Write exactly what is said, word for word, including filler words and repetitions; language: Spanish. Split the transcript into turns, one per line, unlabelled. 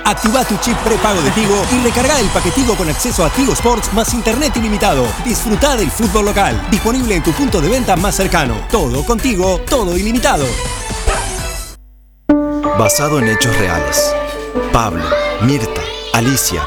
Activa tu chip prepago de Tigo y recarga el paquetigo con acceso a Tigo Sports más internet ilimitado. Disfruta del fútbol local. Disponible en tu punto de venta más cercano. Todo contigo, todo ilimitado.
Basado en hechos reales. Pablo, Mirta, Alicia,